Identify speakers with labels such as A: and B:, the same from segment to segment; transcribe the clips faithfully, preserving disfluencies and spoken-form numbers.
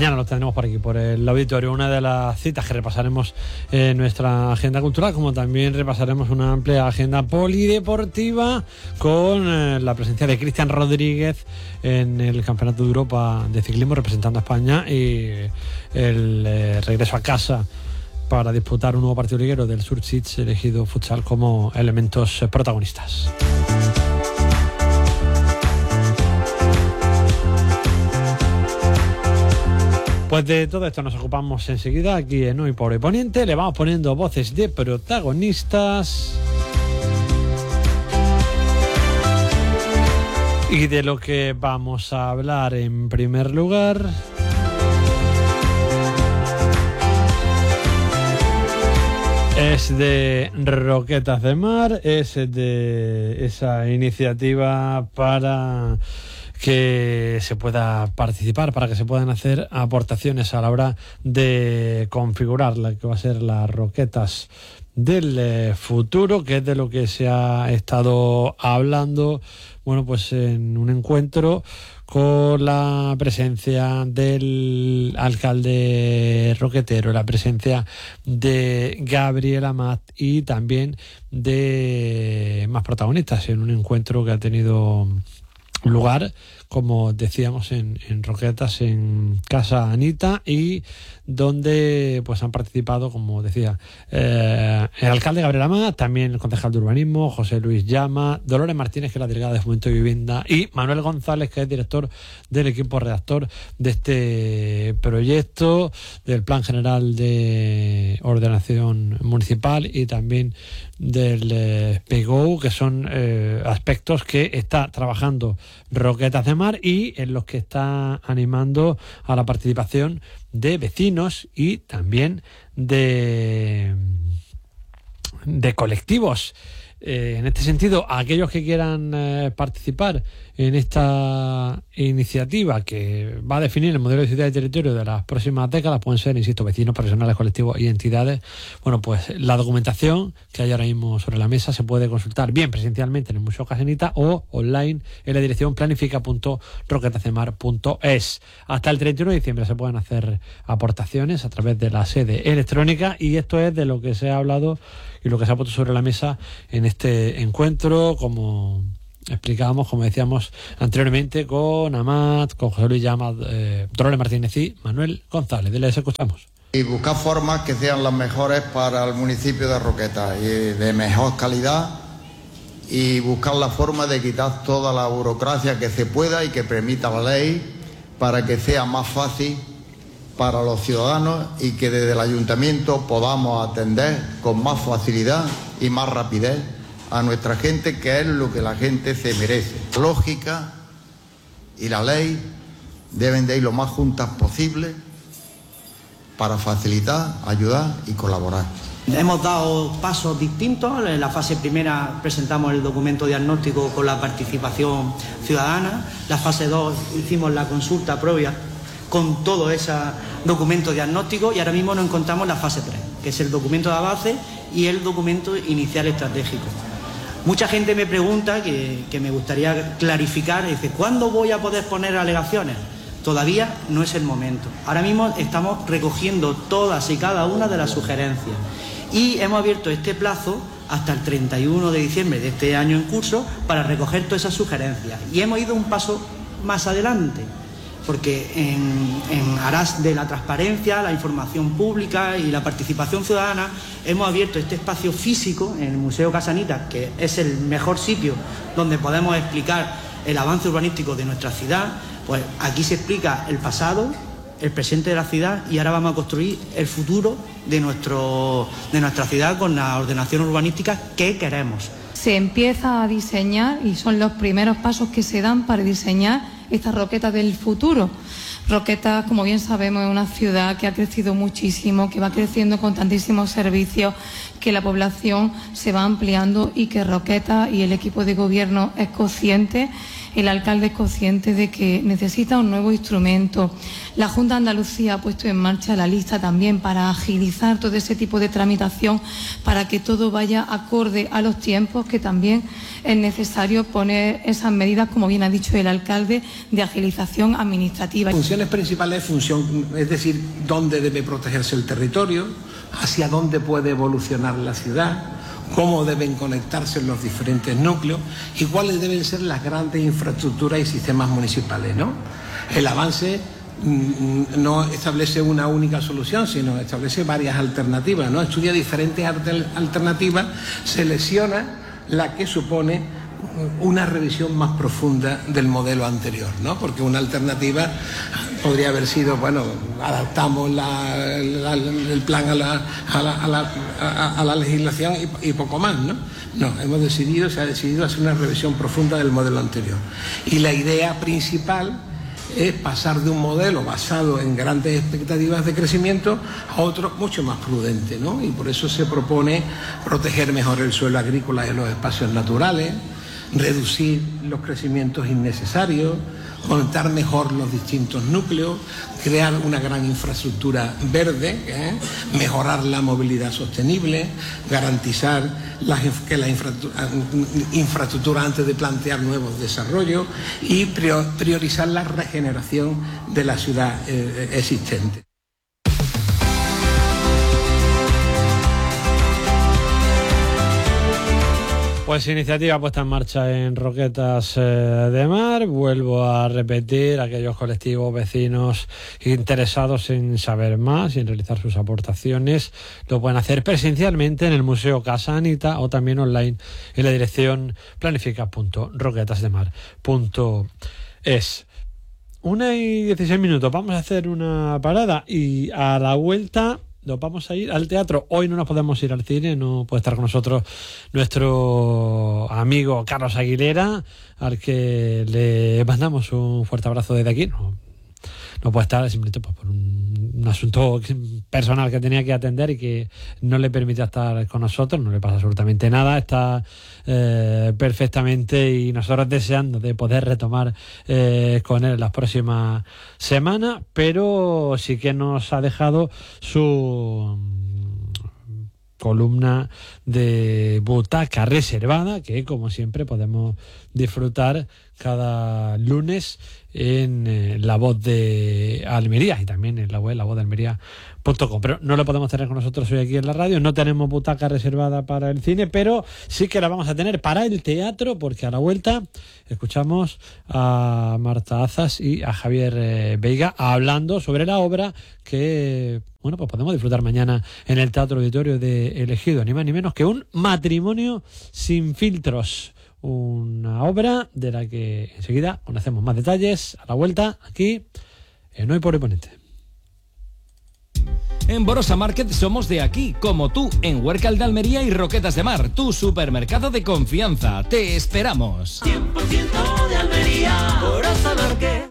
A: mañana los tendremos por aquí, por el auditorio. Una de las citas que repasaremos en nuestra agenda cultural, como también repasaremos una amplia agenda polideportiva con eh, la presencia de Cristian Rodríguez en el Campeonato de Europa de Ciclismo representando a España y el eh, regreso a casa para disputar un nuevo partido liguero del Surtsits elegido futsal como elementos eh, protagonistas. Pues de todo esto nos ocupamos enseguida aquí en Hoy por Hoy Poniente. Le vamos poniendo voces de protagonistas y de lo que vamos a hablar en primer lugar es de Roquetas de Mar, es de esa iniciativa para que se pueda participar, para que se puedan hacer aportaciones a la hora de configurar la que va a ser las Roquetas del eh, futuro, que es de lo que se ha estado hablando, bueno, pues en un encuentro con la presencia del alcalde roquetero, la presencia de Gabriel Amat y también de más protagonistas, en un encuentro que ha tenido lugar, como decíamos, en, en Roquetas, en Casa Anita, y donde pues han participado, como decía, eh, el alcalde Gabriel Amat, también el concejal de urbanismo José Luis Llama, Dolores Martínez, que es la delegada de Fomento y Vivienda, y Manuel González, que es director del equipo redactor de este proyecto, del Plan General de Ordenación Municipal y también del eh, P G O, que son eh, aspectos que está trabajando Roquetas de Mar y en los que está animando a la participación de vecinos y también de, de colectivos. Eh, en este sentido, a aquellos que quieran eh, participar en esta iniciativa que va a definir el modelo de ciudad y territorio de las próximas décadas, pueden ser, insisto, vecinos, profesionales, colectivos y entidades. Bueno, pues la documentación que hay ahora mismo sobre la mesa se puede consultar bien presencialmente en el Museo Casanita o online en la dirección planifica punto roquetacemar punto es. Hasta el treinta y uno de diciembre se pueden hacer aportaciones a través de la sede electrónica, y esto es de lo que se ha hablado y lo que se ha puesto sobre la mesa en este encuentro, como explicábamos, como decíamos anteriormente, con Amat, con José Luis Llama, eh, Dolores Martínez y Manuel González. De les escuchamos.
B: Y buscar formas que sean las mejores para el municipio de Roquetas, y de mejor calidad, y buscar la forma de quitar toda la burocracia que se pueda y que permita la ley, para que sea más fácil para los ciudadanos y que desde el ayuntamiento podamos atender con más facilidad y más rapidez a nuestra gente, que es lo que la gente se merece. La lógica y la ley deben de ir lo más juntas posible para facilitar, ayudar y colaborar.
C: Hemos dado pasos distintos. En la fase primera presentamos el documento diagnóstico con la participación ciudadana. La fase dos hicimos la consulta previa con todo ese documento diagnóstico, y ahora mismo nos encontramos en la fase tres, que es el documento de avance y el documento inicial estratégico. Mucha gente me pregunta, que, que me gustaría clarificar, dice, ¿cuándo voy a poder poner alegaciones? Todavía no es el momento. Ahora mismo estamos recogiendo todas y cada una de las sugerencias y hemos abierto este plazo hasta el treinta y uno de diciembre de este año en curso para recoger todas esas sugerencias, y hemos ido un paso más adelante, porque en, en aras de la transparencia, la información pública y la participación ciudadana, hemos abierto este espacio físico en el Museo Casanita, que es el mejor sitio donde podemos explicar el avance urbanístico de nuestra ciudad. Pues aquí se explica el pasado, el presente de la ciudad, y ahora vamos a construir el futuro de, nuestro, de nuestra ciudad con la ordenación urbanística que queremos.
D: Se empieza a diseñar, y son los primeros pasos que se dan para diseñar estas Roquetas del futuro. Roquetas, como bien sabemos, es una ciudad que ha crecido muchísimo, que va creciendo con tantísimos servicios, que la población se va ampliando y que Roquetas y el equipo de gobierno es consciente, el alcalde es consciente de que necesita un nuevo instrumento. La Junta de Andalucía ha puesto en marcha la lista también para agilizar todo ese tipo de tramitación, para que todo vaya acorde a los tiempos, que también es necesario poner esas medidas, como bien ha dicho el alcalde, de agilización administrativa.
E: Funciones principales, función, es decir, dónde debe protegerse el territorio, hacia dónde puede evolucionar la ciudad, cómo deben conectarse los diferentes núcleos y cuáles deben ser las grandes infraestructuras y sistemas municipales, ¿no? El avance mmm, no establece una única solución, sino establece varias alternativas, ¿no? Estudia diferentes alternativas, selecciona la que supone una revisión más profunda del modelo anterior, ¿no? Porque una alternativa podría haber sido, bueno, adaptamos la, la, el plan a la, a la, a la, a, a la legislación y, y poco más, ¿no? No, hemos decidido, se ha decidido hacer una revisión profunda del modelo anterior. Y la idea principal es pasar de un modelo basado en grandes expectativas de crecimiento a otro mucho más prudente, ¿no? Y por eso se propone proteger mejor el suelo agrícola y los espacios naturales, reducir los crecimientos innecesarios, conectar mejor los distintos núcleos, crear una gran infraestructura verde, ¿eh? mejorar la movilidad sostenible, garantizar la, que la infraestructura, infraestructura antes de plantear nuevos desarrollos y priorizar la regeneración de la ciudad eh, existente.
A: Pues iniciativa puesta en marcha en Roquetas eh, de Mar. Vuelvo a repetir, aquellos colectivos, vecinos interesados en saber más y en realizar sus aportaciones, lo pueden hacer presencialmente en el Museo Casa Anita o también online en la dirección planifica punto roquetas de mar punto es. Una y dieciséis minutos, vamos a hacer una parada y a la vuelta nos vamos a ir al teatro. Hoy no nos podemos ir al cine, no puede estar con nosotros nuestro amigo Carlos Aguilera, al que le mandamos un fuerte abrazo desde aquí. No, no puede estar simplemente pues, por un, un asunto personal que tenía que atender y que no le permite estar con nosotros. No le pasa absolutamente nada, está eh, perfectamente y nosotros deseando de poder retomar eh, con él las próximas semanas, pero sí que nos ha dejado su columna de butaca reservada, que como siempre podemos disfrutar cada lunes en eh, La Voz de Almería y también en la web la voz de almería punto com. Pero no lo podemos tener con nosotros hoy aquí en la radio, no tenemos butaca reservada para el cine, pero sí que la vamos a tener para el teatro, porque a la vuelta escuchamos a Marta Azas y a Javier eh, Veiga hablando sobre la obra que, bueno, pues podemos disfrutar mañana en el Teatro Auditorio de El Ejido, ni más ni menos que un matrimonio sin filtros. Una obra de la que enseguida conocemos más detalles a la vuelta aquí en Hoy por Hoy Ponente.
F: En Borosa Market somos de aquí, como tú, en Huércal de Almería y Roquetas de Mar, tu supermercado de confianza. Te esperamos.
G: cien por ciento de Almería, Borosa Market.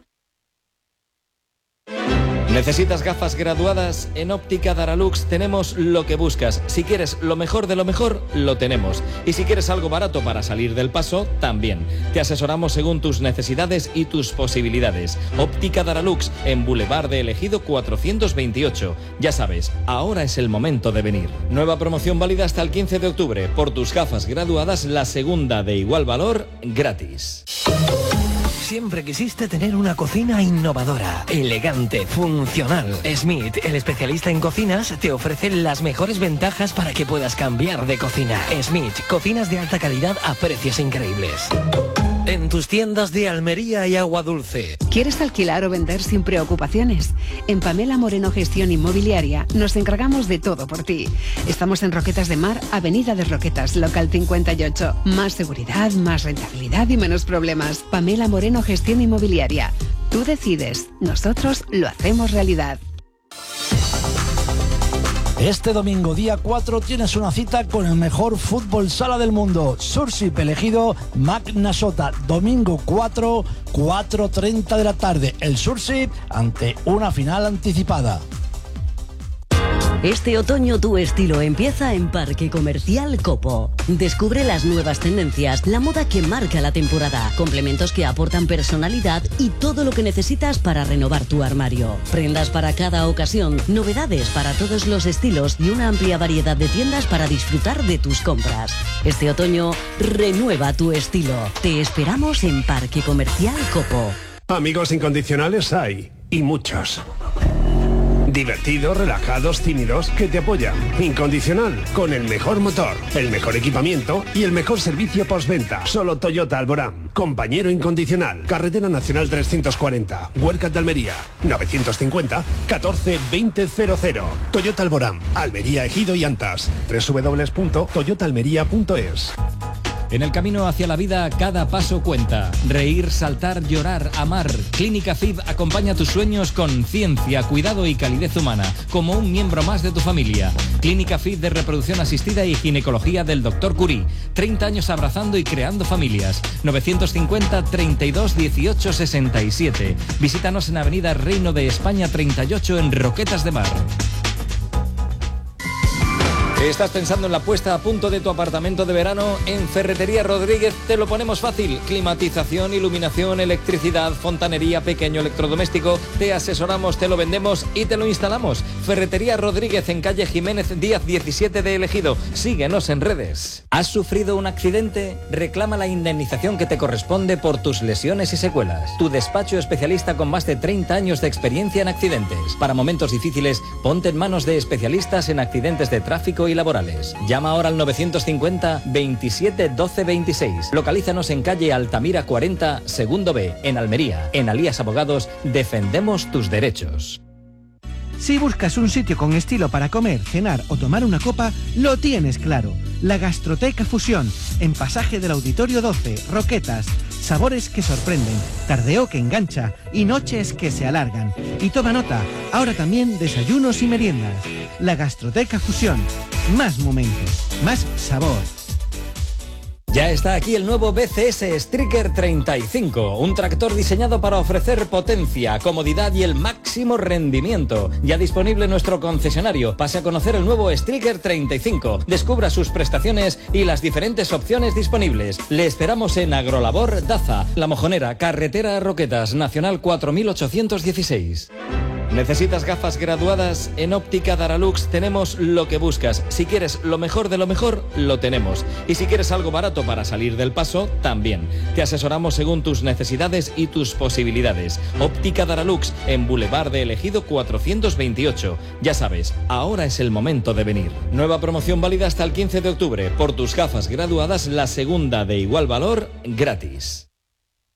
F: ¿Necesitas gafas graduadas? En Óptica Daralux tenemos lo que buscas. Si quieres lo mejor de lo mejor, lo tenemos. Y si quieres algo barato para salir del paso, también. Te asesoramos según tus necesidades y tus posibilidades. Óptica Daralux, en Boulevard de El Ejido cuatrocientos veintiocho. Ya sabes, ahora es el momento de venir. Nueva promoción válida hasta el quince de octubre. Por tus gafas graduadas, la segunda de igual valor, gratis.
H: Siempre quisiste tener una cocina innovadora, elegante, funcional. Smith, el especialista en cocinas, te ofrece las mejores ventajas para que puedas cambiar de cocina. Smith, cocinas de alta calidad a precios increíbles. En tus tiendas de Almería y Agua Dulce.
I: ¿Quieres alquilar o vender sin preocupaciones? En Pamela Moreno Gestión Inmobiliaria nos encargamos de todo por ti. Estamos en Roquetas de Mar, Avenida de Roquetas, local cincuenta y ocho. Más seguridad, más rentabilidad y menos problemas. Pamela Moreno Gestión Inmobiliaria. Tú decides, nosotros lo hacemos realidad.
J: Este domingo, día cuatro, tienes una cita con el mejor fútbol sala del mundo. Sursip El Ejido, Magna Sota. Domingo cuatro, cuatro treinta de la tarde. El Sursip ante una final anticipada.
K: Este otoño tu estilo empieza en Parque Comercial Copo. Descubre las nuevas tendencias, la moda que marca la temporada, complementos que aportan personalidad y todo lo que necesitas para renovar tu armario. Prendas para cada ocasión, novedades para todos los estilos y una amplia variedad de tiendas para disfrutar de tus compras. Este otoño, renueva tu estilo. Te esperamos en Parque Comercial Copo.
L: Amigos incondicionales hay, y muchos. Divertidos, relajados, tímidos, que te apoyan. Incondicional, con el mejor motor, el mejor equipamiento y el mejor servicio postventa. Solo Toyota Alborán. Compañero incondicional. Carretera Nacional trescientos cuarenta. Huercas de Almería. novecientos cincuenta, catorce, veinte, cero cero. Toyota Alborán. Almería, Ejido y Antas. doble u doble u doble u punto toyota almería punto es.
F: En el camino hacia la vida, cada paso cuenta. Reír, saltar, llorar, amar. Clínica F I B acompaña tus sueños con ciencia, cuidado y calidez humana, como un miembro más de tu familia. Clínica F I B de reproducción asistida y ginecología del doctor Curie. treinta años abrazando y creando familias. novecientos cincuenta, treinta y dos, dieciocho, sesenta y siete. Visítanos en Avenida Reino de España treinta y ocho en Roquetas de Mar. ¿Estás pensando en la puesta a punto de tu apartamento de verano? En Ferretería Rodríguez te lo ponemos fácil. Climatización, iluminación, electricidad, fontanería, pequeño electrodoméstico. Te asesoramos, te lo vendemos y te lo instalamos. Ferretería Rodríguez en calle Jiménez Díaz diecisiete de El Ejido. Síguenos en redes. ¿Has sufrido un accidente? Reclama la indemnización que te corresponde por tus lesiones y secuelas. Tu despacho especialista con más de treinta años de experiencia en accidentes. Para momentos difíciles, ponte en manos de especialistas en accidentes de tráfico y laborales. Llama ahora al novecientos cincuenta, veintisiete, doce, veintiséis. Localízanos en calle Altamira cuarenta, segundo B, en Almería. En Alías Abogados defendemos tus derechos.
M: Si buscas un sitio con estilo para comer, cenar o tomar una copa, lo tienes claro. La Gastroteca Fusión, en Pasaje del Auditorio doce, Roquetas. Sabores que sorprenden, tardeo que engancha y noches que se alargan. Y toma nota, ahora también desayunos y meriendas. La Gastroteca Fusión. Más momentos, más sabor.
F: Ya está aquí el nuevo B C S Striker treinta y cinco, un tractor diseñado para ofrecer potencia, comodidad y el máximo rendimiento. Ya disponible en nuestro concesionario. Pase a conocer el nuevo Striker treinta y cinco. Descubra sus prestaciones y las diferentes opciones disponibles. Le esperamos en Agrolabor Daza, La Mojonera, Carretera Roquetas, Nacional cuatro mil ochocientos dieciséis. ¿Necesitas gafas graduadas? En Óptica Daralux tenemos lo que buscas. Si quieres lo mejor de lo mejor, lo tenemos. Y si quieres algo barato para salir del paso, también. Te asesoramos según tus necesidades y tus posibilidades. Óptica Daralux, en Boulevard de El Ejido cuatrocientos veintiocho. Ya sabes, ahora es el momento de venir. Nueva promoción válida hasta el quince de octubre. Por tus gafas graduadas, la segunda de igual valor, gratis.